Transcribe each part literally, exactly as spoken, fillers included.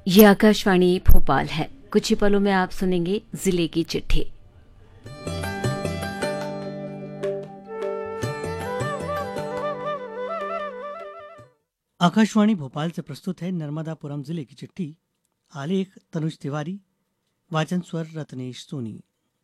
ये आकाशवाणी भोपाल है। कुछ ही पलों में आप सुनेंगे जिले की चिट्ठी। आकाशवाणी भोपाल से प्रस्तुत है नर्मदापुरम जिले की चिट्ठी। आलेख तनुज तिवारी, वाचन स्वर रत्नेश सोनी।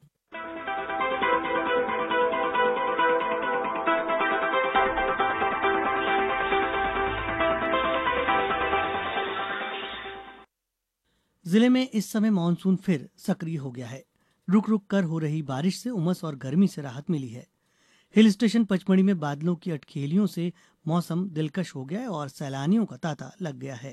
जिले में इस समय मानसून फिर सक्रिय हो गया है। रुक रुक कर हो रही बारिश से उमस और गर्मी से राहत मिली है। हिल स्टेशन पचमढ़ी में बादलों की अटखेलियों से मौसम दिलकश हो गया है और सैलानियों का तांता लग गया है।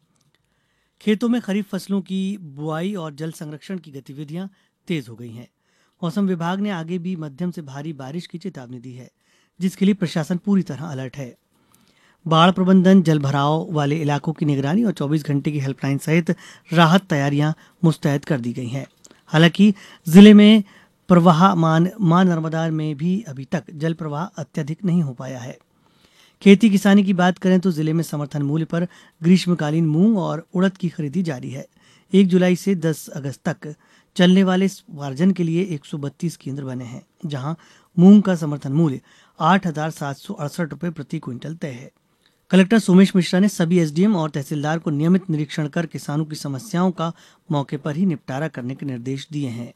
खेतों में खरीफ फसलों की बुआई और जल संरक्षण की गतिविधियां तेज हो गई हैं। मौसम विभाग ने आगे भी मध्यम से भारी बारिश की चेतावनी दी है, जिसके लिए प्रशासन पूरी तरह अलर्ट है। बाढ़ प्रबंधन, जल भराव वाले इलाकों की निगरानी और चौबीस घंटे की हेल्पलाइन सहित राहत तैयारियां मुस्तैद कर दी गई हैं। हालांकि जिले में प्रवाहमान मां नर्मदा में भी अभी तक जल प्रवाह अत्यधिक नहीं हो पाया है। खेती किसानी की बात करें तो जिले में समर्थन मूल्य पर ग्रीष्मकालीन मूंग और उड़द की खरीदी जारी है। एक जुलाई से दस अगस्त तक चलने वाले उपार्जन के लिए एक सौ बत्तीस केंद्र बने हैं, जहां मूंग का समर्थन मूल्य आठ हजार सात सौ अड़सठ रुपए प्रति क्विंटल तय है। कलेक्टर सोमेश मिश्रा ने सभी एसडीएम और तहसीलदार को नियमित निरीक्षण कर किसानों की समस्याओं का मौके पर ही निपटारा करने के निर्देश दिए हैं।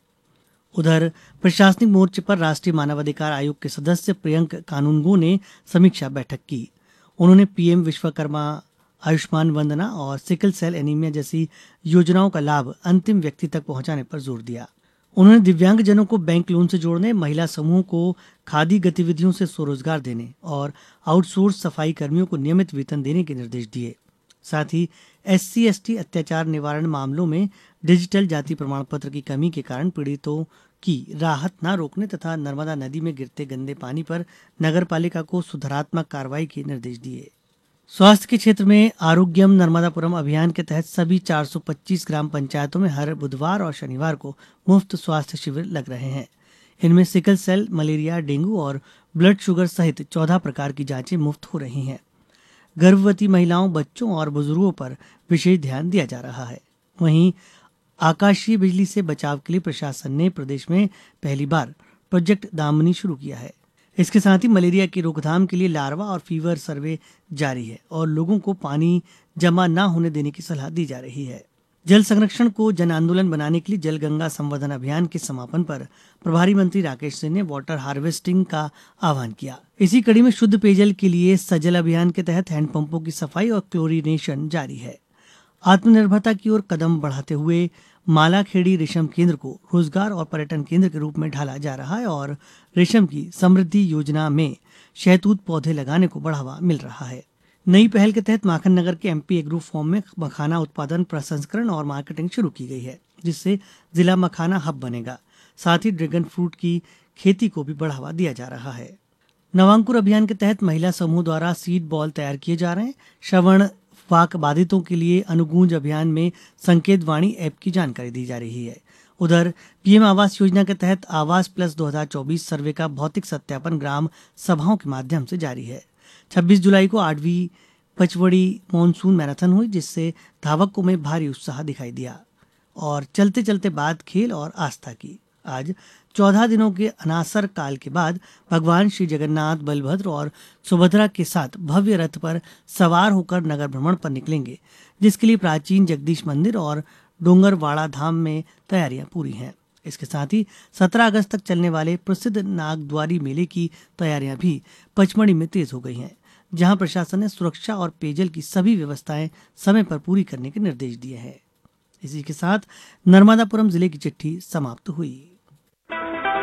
उधर प्रशासनिक मोर्चे पर राष्ट्रीय मानवाधिकार आयोग के सदस्य प्रियंक कानूनगो ने समीक्षा बैठक की। उन्होंने पीएम विश्वकर्मा, आयुष्मान वंदना और सिकल सेल एनीमिया जैसी योजनाओं का लाभ अंतिम व्यक्ति तक पहुंचाने पर जोर दिया। उन्होंने दिव्यांगजनों को बैंक लोन से जोड़ने, महिला समूह को खादी गतिविधियों से स्वरोजगार देने और आउटसोर्स सफाई कर्मियों को नियमित वेतन देने के निर्देश दिए। साथ ही एससी एसटी अत्याचार निवारण मामलों में डिजिटल जाति प्रमाण पत्र की कमी के कारण पीड़ितों की राहत न रोकने तथा नर्मदा नदी में गिरते गंदे पानी पर नगरपालिका को सुधारात्मक कार्रवाई के निर्देश दिए। स्वास्थ्य के क्षेत्र में आरोग्यम नर्मदापुरम अभियान के तहत सभी चार सौ पच्चीस ग्राम पंचायतों में हर बुधवार और शनिवार को मुफ्त स्वास्थ्य शिविर लग रहे हैं। इनमें सिकल सेल, मलेरिया, डेंगू और ब्लड शुगर सहित चौदह प्रकार की जांचें मुफ्त हो रही हैं। गर्भवती महिलाओं, बच्चों और बुजुर्गों पर विशेष ध्यान दिया जा रहा है। वहीं आकाशीय बिजली से बचाव के लिए प्रशासन ने प्रदेश में पहली बार प्रोजेक्ट दामिनी शुरू किया है। इसके साथ ही मलेरिया की रोकथाम के लिए लार्वा और फीवर सर्वे जारी है और लोगों को पानी जमा न होने देने की सलाह दी जा रही है। जल संरक्षण को जन आंदोलन बनाने के लिए जल गंगा संवर्धन अभियान के समापन पर प्रभारी मंत्री राकेश सिंह ने वाटर हार्वेस्टिंग का आह्वान किया। इसी कड़ी में शुद्ध पेयजल के लिए सजल अभियान के तहत हैंडपंपों की सफाई और क्लोरीनेशन जारी है। आत्मनिर्भरता की ओर कदम बढ़ाते हुए मालाखेड़ी रेशम केंद्र को रोजगार और पर्यटन केंद्र के रूप में ढाला जा रहा है और रेशम की समृद्धि योजना में शहतूत पौधे लगाने को बढ़ावा मिल रहा है। नई पहल के तहत माखन नगर के एमपी एग्रो फॉर्म में मखाना उत्पादन, प्रसंस्करण और मार्केटिंग शुरू की गई है, जिससे जिला मखाना हब बनेगा। साथ ही ड्रैगन फ्रूट की खेती को भी बढ़ावा दिया जा रहा है। नवांकुर अभियान के तहत महिला समूह द्वारा सीड बॉल तैयार किए जा रहे हैं। श्रवण वाक बाधितों के लिए अनुगूंज अभियान में संकेत वाणी ऐप की जानकारी दी जा रही है। उधर पीएम आवास योजना के तहत आवास प्लस दो हज़ार चौबीस सर्वे का भौतिक सत्यापन ग्राम सभाओं के माध्यम से जारी है। छब्बीस जुलाई को आठवीं पचवड़ी मानसून मैराथन हुई, जिससे धावकों में भारी उत्साह दिखाई दिया और चलते चलते बाद खेल और आस्था की। आज चौदह दिनों के अनासर काल के बाद भगवान श्री जगन्नाथ, बलभद्र और सुभद्रा के साथ भव्य रथ पर सवार होकर नगर भ्रमण पर निकलेंगे, जिसके लिए प्राचीन जगदीश मंदिर और डोंगरवाड़ा धाम में तैयारियां पूरी हैं। इसके साथ ही सत्रह अगस्त तक चलने वाले प्रसिद्ध नागद्वारी मेले की तैयारियां भी पचमढ़ी में तेज हो गई हैं, जहां प्रशासन ने सुरक्षा और पेयजल की सभी व्यवस्थाएं समय पर पूरी करने के निर्देश दिए हैं। इसी के साथ नर्मदापुरम जिले की चिट्ठी समाप्त हुई।